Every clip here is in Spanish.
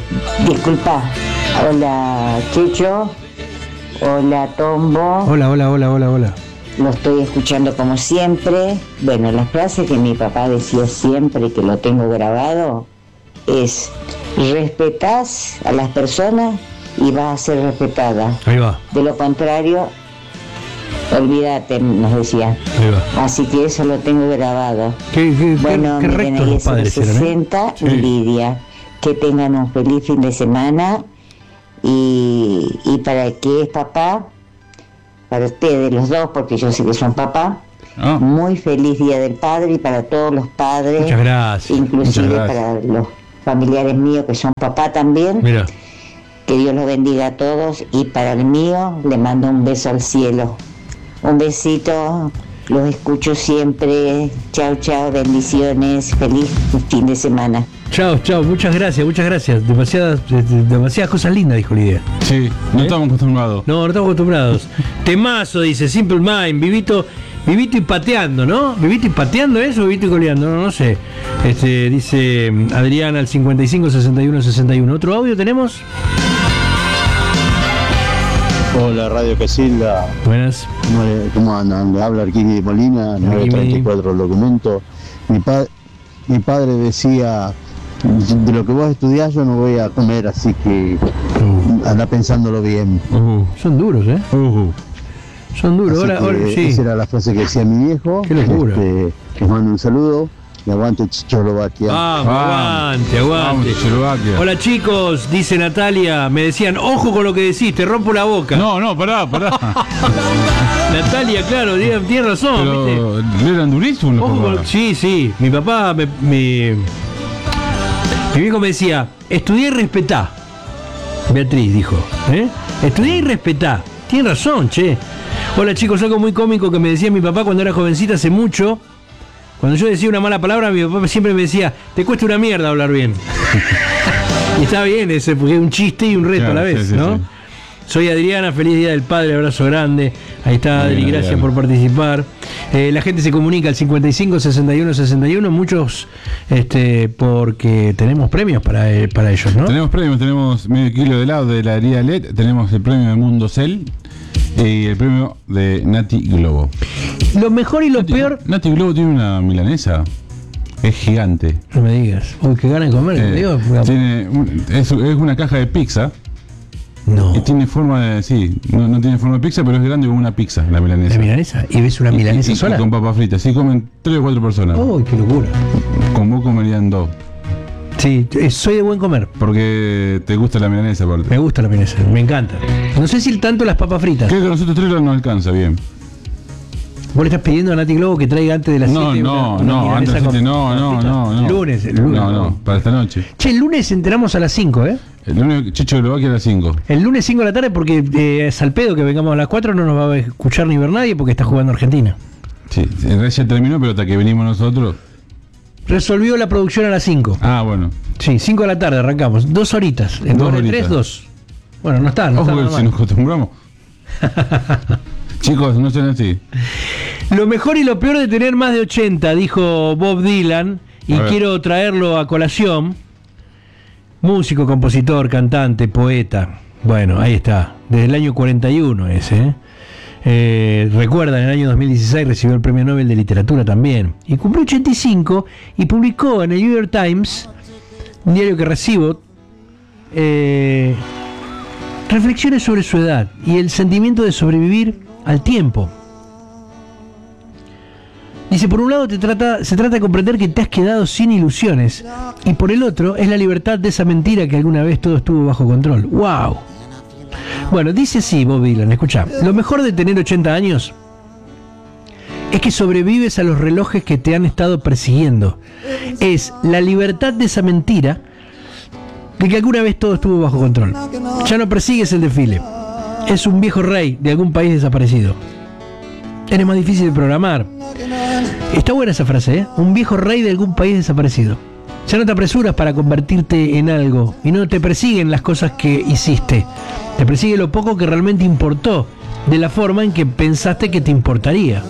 Disculpa. Hola, Checho. Hola, Tombo. Hola. Lo estoy escuchando como siempre. Bueno, la frase que mi papá decía siempre, que lo tengo grabado, es: respetás a las personas y vas a ser respetada. Ahí va. De lo contrario, olvídate, nos decía. Ahí va. Así que eso lo tengo grabado. Bueno, qué rectos los padres eran, 60, Sí. Lidia. Que tengan un feliz fin de semana. Y para el que es papá, para ustedes los dos, porque yo sé que son papá, muy feliz Día del Padre, y para todos los padres. Muchas gracias. Inclusive Muchas gracias. para los familiares míos que son papá también. Mira. Que Dios los bendiga a todos, y para el mío le mando un beso al cielo. Un besito, los escucho siempre. Chao, bendiciones, feliz fin de semana. Chao, muchas gracias. Demasiadas cosas lindas, dijo Lidia. Sí, no estamos acostumbrados. No estamos acostumbrados. Temazo, dice Simple Mind, vivito y pateando, ¿no? ¿Vivito y pateando eso o vivito y coleando? No sé. Dice Adrián al 55 61 61. ¿Otro audio tenemos? Hola, Radio Casilda. Buenas. ¿Cómo andan? Le habla Arquini Molina, 934 Documento. Mi padre decía: de lo que vos estudiás yo no voy a comer, así que anda pensándolo bien. Son duros, ¿eh? Son duros. Ahora, sí. Esa era la frase que decía mi viejo. Qué locura. Les mando un saludo. Y aguante Checoslovaquia. Aguante. Vamos, Checoslovaquia. Hola chicos, dice Natalia, me decían, ojo con lo que decís, te rompo la boca. No, pará. Natalia, claro, tiene razón. Pero ¿le eran durísimos los papás? Sí. Mi papá, mi viejo me decía, estudiá y respetá. Beatriz dijo, estudiá y respetá. Tiene razón, che. Hola chicos, algo muy cómico que me decía mi papá cuando era jovencita hace mucho. Cuando yo decía una mala palabra, mi papá siempre me decía, te cuesta una mierda hablar bien. Y está bien ese, porque es un chiste y un reto a la vez, ¿no? Sí. Soy Adriana, feliz Día del Padre, abrazo grande. Ahí está Adri, gracias por participar. La gente se comunica al 55 61 61, muchos porque tenemos premios para ellos, ¿no? Tenemos medio kilo de helado de la heladería LED, tenemos el premio de Mundo Cell y el premio de Nati Globo. Lo mejor y lo peor. Nati Globo tiene una milanesa. Es gigante. No me digas. Uy, qué ganas de comer. Es una caja de pizza. No. Y tiene forma de. Sí, no tiene forma de pizza, pero es grande como una pizza, la milanesa. ¿La milanesa? ¿Y ves una milanesa sola? Con papas fritas. Sí, comen 3 o 4 personas. Uy, qué locura. Con vos comerían 2. Sí, soy de buen comer. Porque te gusta la milanesa, aparte. Me gusta la milanesa, me encanta. No sé si tanto las papas fritas. Creo que a nosotros 3 no alcanza bien. ¿Vos le estás pidiendo a Nati Globo que traiga antes de las 7? No, antes de las 7 no. Lunes. No, para esta noche. Che, el lunes enteramos a las 5, ¿eh? El lunes Checoslovaquia a las 5. El lunes 5 de la tarde, porque es al pedo que vengamos a las 4, no nos va a escuchar ni ver nadie porque está jugando Argentina. Sí, en realidad ya terminó, pero hasta que venimos nosotros. Resolvió la producción a las 5. Ah, bueno. Sí, 5 de la tarde arrancamos. 2 horitas. En 2 de 3, 2. Bueno, no está. Ojo que si nos acostumbramos. Chicos, no sean así. Lo mejor y lo peor de tener más de 80, dijo Bob Dylan, y quiero traerlo a colación. Músico, compositor, cantante, poeta. Bueno, ahí está. Desde el año 41 ese. Recuerdan, en el año 2016 recibió el Premio Nobel de Literatura también. Y cumplió 85 y publicó en el New York Times, un diario que recibo, reflexiones sobre su edad y el sentimiento de sobrevivir al tiempo. Dice, por un lado se trata de comprender que te has quedado sin ilusiones, y por el otro es la libertad de esa mentira que alguna vez todo estuvo bajo control. ¡Wow! Bueno, dice así Bob Dylan, escuchá. Lo mejor de tener 80 años es que sobrevives a los relojes que te han estado persiguiendo. Es la libertad de esa mentira de que alguna vez todo estuvo bajo control. Ya no persigues el desfile. Es un viejo rey de algún país desaparecido. Eres más difícil de programar. Está buena esa frase, ¿eh? Un viejo rey de algún país desaparecido. Ya no te apresuras para convertirte en algo y no te persiguen las cosas que hiciste. Te persigue lo poco que realmente importó, de la forma en que pensaste que te importaría.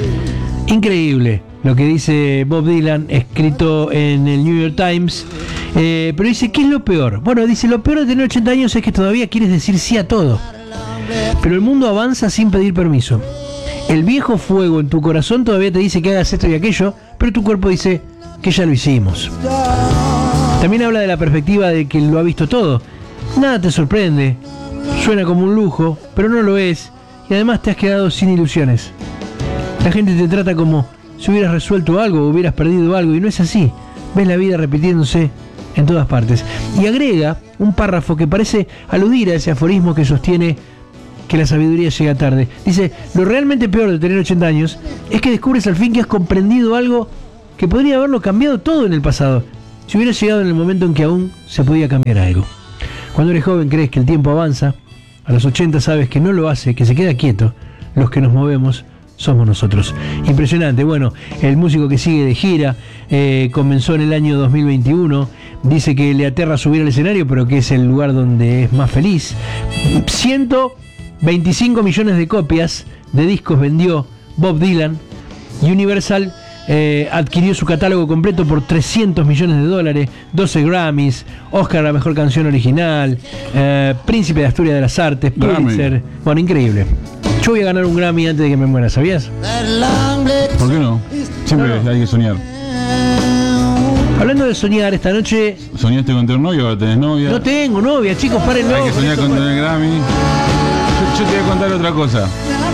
Increíble lo que dice Bob Dylan, escrito en el New York Times. Pero dice, ¿qué es lo peor? Bueno, dice, lo peor de tener 80 años es que todavía quieres decir sí a todo. Pero el mundo avanza sin pedir permiso. El viejo fuego en tu corazón todavía te dice que hagas esto y aquello, pero tu cuerpo dice que ya lo hicimos. También habla de la perspectiva de que lo ha visto todo. Nada te sorprende, suena como un lujo, pero no lo es, y además te has quedado sin ilusiones. La gente te trata como si hubieras resuelto algo o hubieras perdido algo, y no es así. Ves la vida repitiéndose en todas partes. Y agrega un párrafo que parece aludir a ese aforismo que sostiene que la sabiduría llega tarde. Dice, lo realmente peor de tener 80 años es que descubres al fin que has comprendido algo que podría haberlo cambiado todo en el pasado, si hubieras llegado en el momento en que aún se podía cambiar algo. Cuando eres joven crees que el tiempo avanza, a los 80 sabes que no lo hace, que se queda quieto. Los que nos movemos somos nosotros. Impresionante. Bueno, el músico que sigue de gira comenzó en el año 2021. Dice que le aterra subir al escenario, pero que es el lugar donde es más feliz. 125 millones de copias de discos vendió Bob Dylan. Universal adquirió su catálogo completo por $300 millones, 12 Grammys, Oscar a la mejor canción original, Príncipe de Asturias de las Artes, Pulitzer. Bueno, increíble. Yo voy a ganar un Grammy antes de que me muera, ¿sabías? ¿Por qué no? Siempre hay que soñar. Hablando de soñar, esta noche... ¿Soñaste con tener novia o ahora tenés novia? No tengo novia, chicos, párenlo. Hay que soñar con tener Grammy. Yo te voy a contar otra cosa.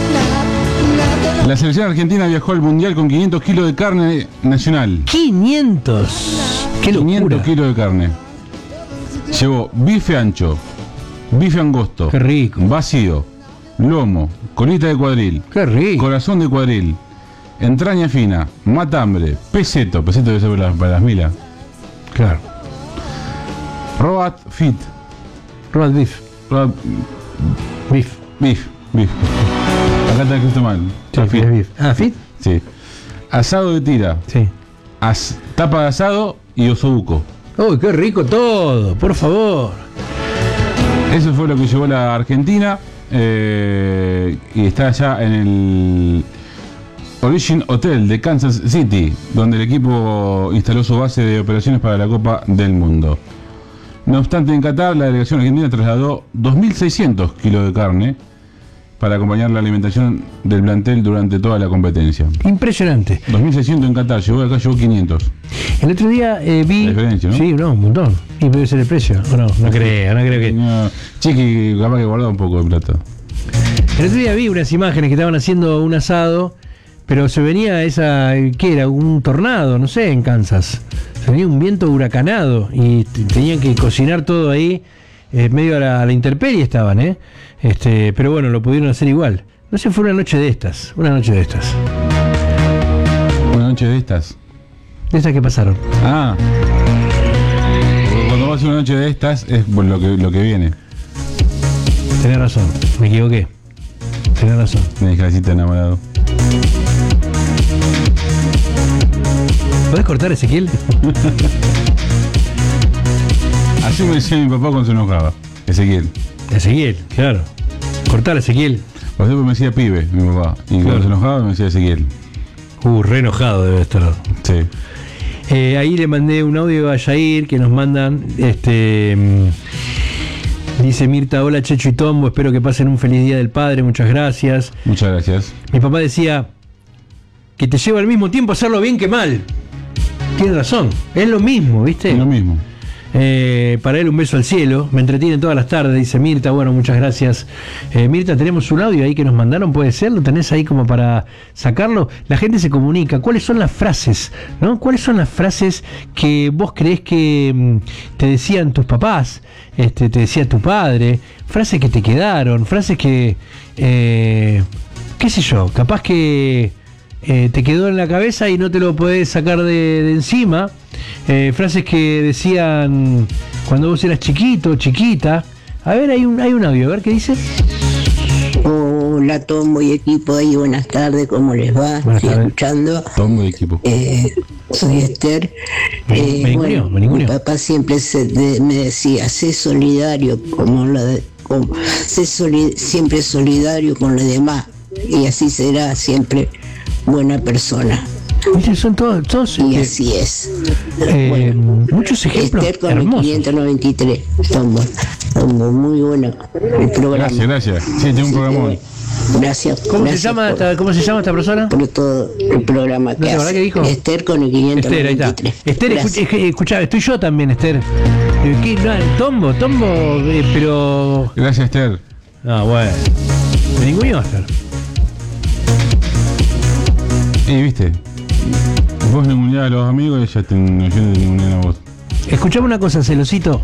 La selección argentina viajó al Mundial con 500 kilos de carne nacional. 500. ¡Qué locura! 500 kilos de carne. Llevó bife ancho, bife angosto, qué rico, vacío, lomo, colita de cuadril, qué rico, corazón de cuadril, entraña fina, matambre, peseto debe ser para las milas. Claro. Roast fit. Roast beef. Beef. Acá está escrito mal. Sí, fit. Beef. Ah, fit. Sí. Asado de tira. Sí. Tapa de asado y osobuco. ¡Uy, qué rico todo! Por favor. Eso fue lo que llevó la Argentina. Y está allá en el Origin Hotel de Kansas City, donde el equipo instaló su base de operaciones para la Copa del Mundo. No obstante, en Qatar la delegación argentina trasladó 2.600 kilos de carne para acompañar la alimentación del plantel durante toda la competencia. Impresionante. 2.600 en Qatar, acá llegó 500. El otro día vi... La diferencia, ¿no? Sí, no, un montón. Y puede ser el precio. No creo que... No, Chiqui capaz que guardaba un poco de plata. El otro día vi unas imágenes que estaban haciendo un asado, pero se venía esa... ¿Qué era? Un tornado, no sé, en Kansas. Se venía un viento huracanado y tenían que cocinar todo ahí. Medio a la intemperie estaban, ¿eh? Pero bueno, lo pudieron hacer igual. No sé, fue una noche de estas. Una noche de estas. De estas que pasaron. Ah. Cuando vas a una noche de estas es lo que viene. Tenés razón, me equivoqué. Tenés razón. Me dejaciste enamorado. ¿Podés cortar, Ezequiel? Así me decía mi papá cuando se enojaba. Ezequiel, claro. Cortar, Ezequiel. Por ejemplo, me decía pibe, mi papá. Y claro, cuando se enojaba me decía Ezequiel. Re enojado debe estar. Sí. Ahí le mandé un audio a Yair que nos mandan. Dice Mirta, hola Checho y Tombo, espero que pasen un feliz día del padre, muchas gracias. Muchas gracias. Mi papá decía que te lleva al mismo tiempo hacerlo bien que mal. Tiene razón, es lo mismo, ¿viste? Es lo mismo. Para él un beso al cielo, me entretiene todas las tardes, dice Mirta. Bueno, muchas gracias. Mirta, tenemos un audio ahí que nos mandaron, ¿puede ser? ¿Lo tenés ahí como para sacarlo? La gente se comunica. ¿Cuáles son las frases, no? ¿Cuáles son las frases que vos creés que te decían tus papás, te decía tu padre? Frases que te quedaron, frases que, qué sé yo, capaz que te quedó en la cabeza y no te lo podés sacar de encima. Frases que decían cuando vos eras chiquito, chiquita. A ver, hay un audio, a ver qué dice. Hola Tombo y equipo ahí, buenas tardes, ¿cómo les va? Estoy escuchando. Tombo y equipo. Soy Esther. Mi papá siempre me decía, sé solidario siempre solidario con los demás y así será siempre buena persona. Son todos y así es. Muchos ejemplos Esther con hermosos. 593. Tombo, muy bueno el programa. Gracias. Sí, tiene un programón. Gracias. ¿Cómo se llama esta persona? Por todo el programa que ¿verdad hace. que dijo? Esther con el 593. Esther, ahí está. Esther, escuchá, estoy yo también, Esther. Tombo, pero... Gracias, Esther. Ah, bueno. Me ninguneó, Esther. Y viste, vos ninguneás a los amigos y ella te ningunean a vos. Escuchame una cosa, Celosito.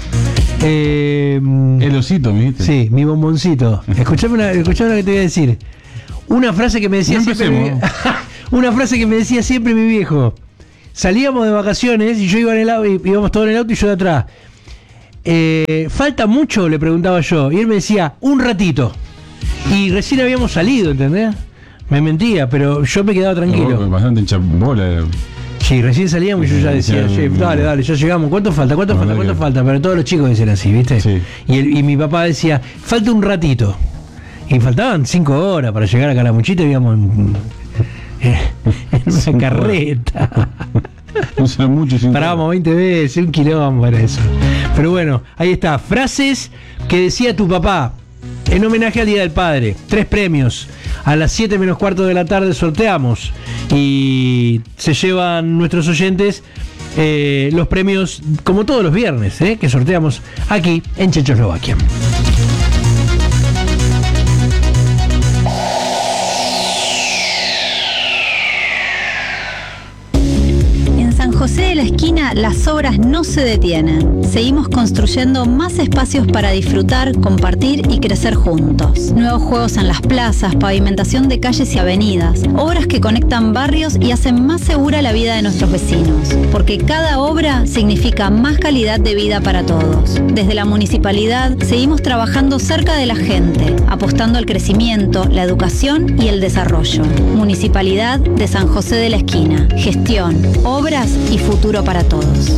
El osito, me dijiste. Sí, mi bomboncito. Escuchame lo que te voy a decir. Una frase que me decía una frase que me decía siempre mi viejo. Salíamos de vacaciones y yo iba en el auto, íbamos todos en el auto y yo de atrás. ¿Falta mucho?, le preguntaba yo. Y él me decía, un ratito. Y recién habíamos salido, ¿entendés? Me mentía, pero yo me quedaba tranquilo. Bastante hincha bola. Sí, recién salíamos y yo ya decía, dale, ya llegamos. ¿Cuánto falta? Pero todos los chicos decían así, ¿viste? Sí. Y mi papá decía, falta un ratito. Y faltaban 5 horas para llegar a Calamuchita y íbamos en una carreta. No será mucho. Parábamos 20 veces, un quilombo era eso. Pero bueno, ahí está. Frases que decía tu papá en homenaje al Día del Padre. 3 premios. A las 7 menos cuarto de la tarde sorteamos. Y se llevan nuestros oyentes los premios, como todos los viernes, que sorteamos aquí en Checoslovaquia. José de la Esquina, las obras no se detienen. Seguimos construyendo más espacios para disfrutar, compartir y crecer juntos. Nuevos juegos en las plazas, pavimentación de calles y avenidas, obras que conectan barrios y hacen más segura la vida de nuestros vecinos. Porque cada obra significa más calidad de vida para todos. Desde la municipalidad seguimos trabajando cerca de la gente, apostando al crecimiento, la educación y el desarrollo. Municipalidad de San José de la Esquina. Gestión, obras y futuro para todos.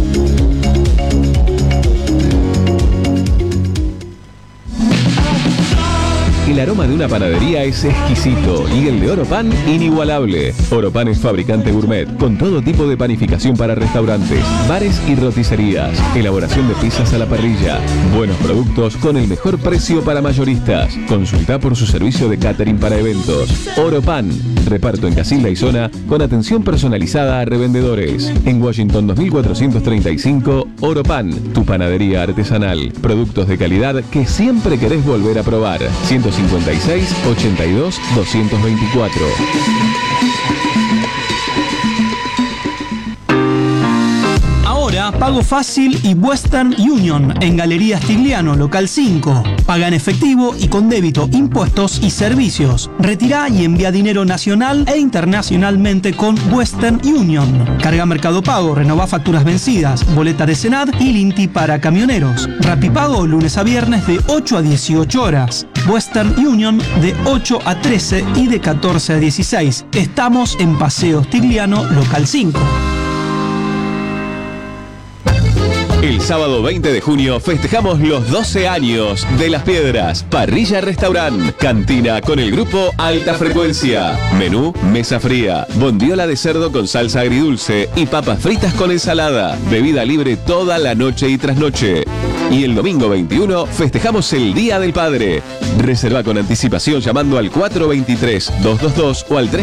El aroma de una panadería es exquisito y el de Oropan inigualable. Oropan es fabricante gourmet con todo tipo de panificación para restaurantes, bares y roticerías. Elaboración de pizzas a la parrilla. Buenos productos con el mejor precio para mayoristas. Consulta por su servicio de catering para eventos. Oropan. Reparto en Casilda y zona con atención personalizada a revendedores. En Washington 2435, Oropan. Tu panadería artesanal. Productos de calidad que siempre querés volver a probar. 156 82 224. Ahora, pago fácil y Western Union en Galería Stigliano, local 5. Paga en efectivo y con débito, impuestos y servicios. Retirá y envía dinero nacional e internacionalmente con Western Union. Carga Mercado Pago, renová facturas vencidas, boleta de Senad y Linti para camioneros. Rapipago lunes a viernes de 8 a 18 horas. Western Union de 8 a 13 y de 14 a 16. Estamos en Paseo Stigliano, local 5. El sábado 20 de junio festejamos los 12 años de Las Piedras. Parrilla Restaurant. Cantina con el grupo Alta Frecuencia. Menú, mesa fría, bondiola de cerdo con salsa agridulce y papas fritas con ensalada. Bebida libre toda la noche y trasnoche. Y el domingo 21 festejamos el Día del Padre. Reserva con anticipación llamando al 423-222 o al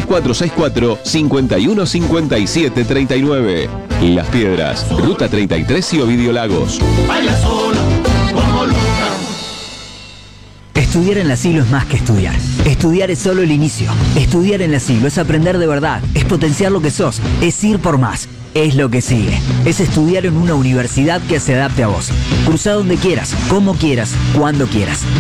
3464-515739. Las Piedras, Ruta 33 y Ovidio Lagos. Baila sola, como loca. Estudiar en la Siglo es más que estudiar. Estudiar es solo el inicio. Estudiar en la Siglo es aprender de verdad, es potenciar lo que sos, es ir por más. Es lo que sigue. Es estudiar en una universidad que se adapte a vos. Cruzá donde quieras, como quieras, cuando quieras.